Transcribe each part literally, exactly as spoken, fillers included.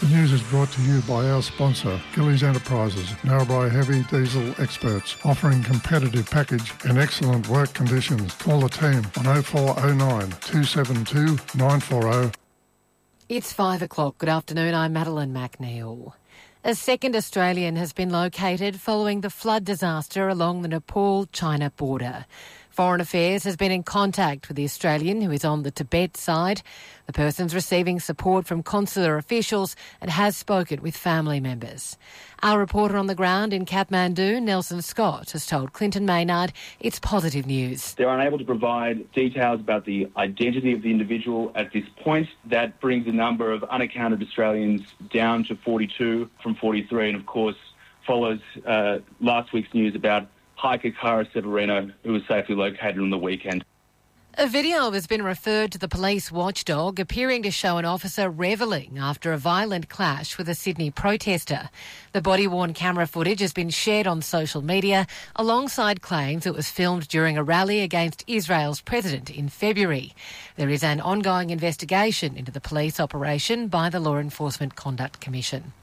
The news is brought to you by our sponsor, Gillies Enterprises, Narrabri heavy diesel experts, offering competitive package and excellent work conditions. Call the team on oh four oh nine, two seven two, nine four oh. It's five o'clock. Good afternoon. I'm Madeline McNeil. A second Australian has been located following the flood disaster along the Nepal-China border. Foreign Affairs has been in contact with the Australian who is on the Tibet side. The person's receiving support from consular officials and has spoken with family members. Our reporter on the ground in Kathmandu, Nelson Scott, has told Clinton Maynard it's positive news. They're unable to provide details about the identity of the individual at this point. That brings the number of unaccounted Australians down to forty-two from forty-three, and of course follows uh, last week's news about hiker Cara Severino, who was safely located on the weekend. A video has been referred to the police watchdog appearing to show an officer revelling after a violent clash with a Sydney protester. The body-worn camera footage has been shared on social media alongside claims it was filmed during a rally against Israel's president in February. There is an ongoing investigation into the police operation by the Law Enforcement Conduct Commission.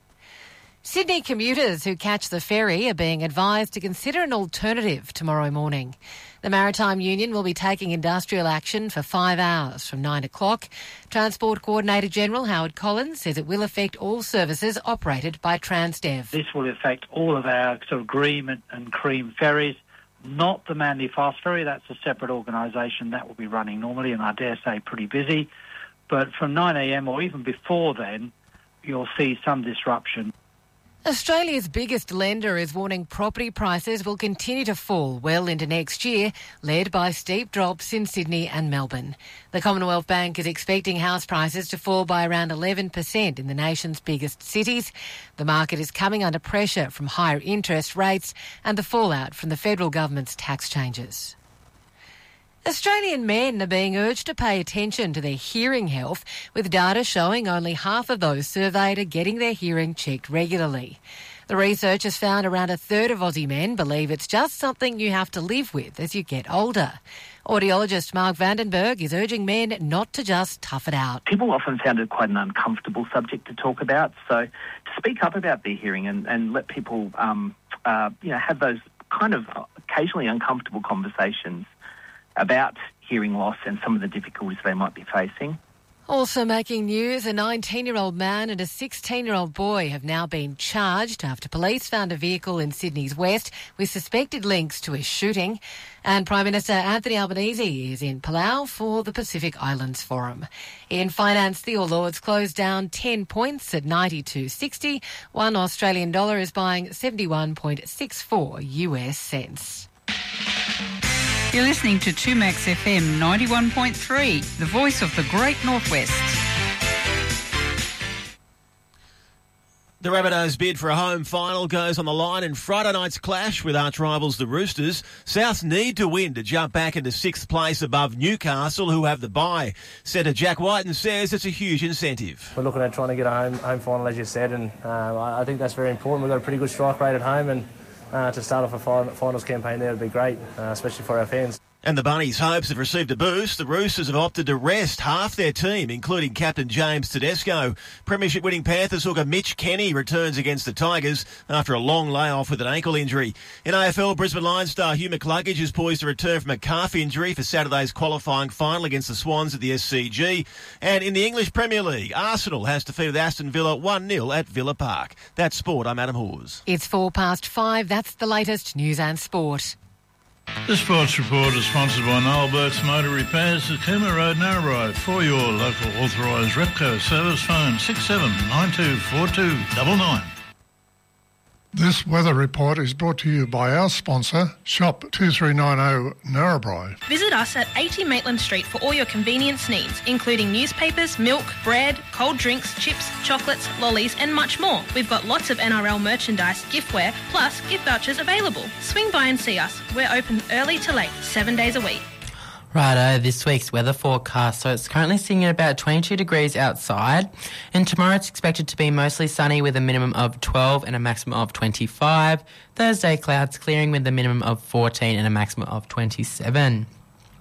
Sydney commuters who catch the ferry are being advised to consider an alternative tomorrow morning. The Maritime Union will be taking industrial action for five hours from nine o'clock. Transport Coordinator General Howard Collins says it will affect all services operated by Transdev. This will affect all of our sort of Green and Cream ferries, not the Manly Fast Ferry. That's a separate organisation that will be running normally and I dare say pretty busy. But from nine a.m. or even before then, you'll see some disruption. Australia's biggest lender is warning property prices will continue to fall well into next year, led by steep drops in Sydney and Melbourne. The Commonwealth Bank is expecting house prices to fall by around eleven percent in the nation's biggest cities. The market is coming under pressure from higher interest rates and the fallout from the federal government's tax changes. Australian men are being urged to pay attention to their hearing health, with data showing only half of those surveyed are getting their hearing checked regularly. The research has found around a third of Aussie men believe it's just something you have to live with as you get older. Audiologist Mark Vandenberg is urging men not to just tough it out. People often found it quite an uncomfortable subject to talk about, so to speak up about their hearing and, and let people um, uh, you know, have those kind of occasionally uncomfortable conversations about hearing loss and some of the difficulties they might be facing. Also making news, a nineteen-year-old man and a sixteen-year-old boy have now been charged after police found a vehicle in Sydney's west with suspected links to a shooting. And Prime Minister Anthony Albanese is in Palau for the Pacific Islands Forum. In finance, the All Ords closed down ten points at ninety-two sixty. One Australian dollar is buying seventy-one point six four U S cents. You're listening to two Max F M ninety-one point three, the voice of the Great Northwest. The Rabbitohs' bid for a home final goes on the line in Friday night's clash with arch rivals the Roosters. South need to win to jump back into sixth place above Newcastle, who have the bye. Centre Jack Whiten says it's a huge incentive. We're looking at trying to get a home, home final, as you said, and uh, I think that's very important. We've got a pretty good strike rate at home, and Uh, to start off a finals campaign there would be great, uh, especially for our fans. And the Bunnies' hopes have received a boost. The Roosters have opted to rest half their team, including captain James Tedesco. Premiership-winning Panthers hooker Mitch Kenny returns against the Tigers after a long layoff with an ankle injury. In A F L, Brisbane Lions star Hugh McCluggage is poised to return from a calf injury for Saturday's qualifying final against the Swans at the S C G. And in the English Premier League, Arsenal has defeated Aston Villa one nil at Villa Park. That's sport. I'm Adam Hawes. It's four past five. That's the latest news and sport. The Sports Report is sponsored by Noel Burke's Motor Repairs at Cooma Road, Narrabri. For your local authorised Repco service, phone six seven nine two four two nine nine. This weather report is brought to you by our sponsor, Shop two three nine zero Narrabri. Visit us at eighty Maitland Street for all your convenience needs, including newspapers, milk, bread, cold drinks, chips, chocolates, lollies and much more. We've got lots of N R L merchandise, giftware, plus gift vouchers available. Swing by and see us. We're open early to late, seven days a week. Righto, this week's weather forecast. So it's currently sitting at about twenty-two degrees outside, and tomorrow it's expected to be mostly sunny with a minimum of twelve and a maximum of twenty-five. Thursday, clouds clearing with a minimum of fourteen and a maximum of twenty-seven.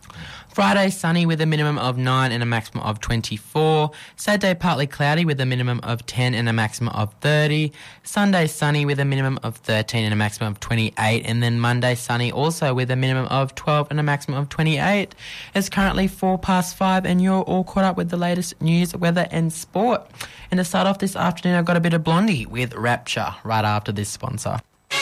Friday, sunny with a minimum of nine and a maximum of twenty-four. Saturday, partly cloudy with a minimum of ten and a maximum of thirty. Sunday, sunny with a minimum of thirteen and a maximum of twenty-eight. And then Monday, sunny also with a minimum of twelve and a maximum of twenty-eight. It's currently four past five and you're all caught up with the latest news, weather and sport. And to start off this afternoon, I've got a bit of Blondie with Rapture right after this sponsor.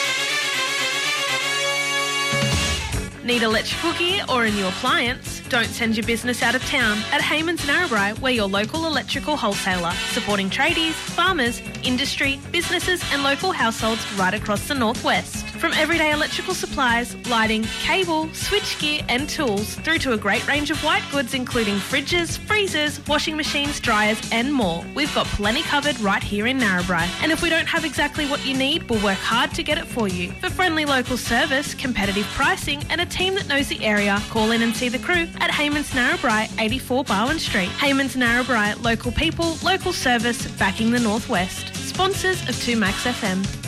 Need electrical gear or a new appliance? Don't send your business out of town at Heyman's Narrabri. We're your local electrical wholesaler, supporting tradies, farmers, industry, businesses and local households right across the northwest. From everyday electrical supplies, lighting, cable, switchgear and tools, through to a great range of white goods including fridges, freezers, washing machines, dryers and more. We've got plenty covered right here in Narrabri. And if we don't have exactly what you need, we'll work hard to get it for you. For friendly local service, competitive pricing and a team that knows the area, call in and see the crew at Heyman's Narrabri, eighty-four Barwon Street. Heyman's Narrabri, local people, local service, backing the northwest. Sponsors of two Max F M.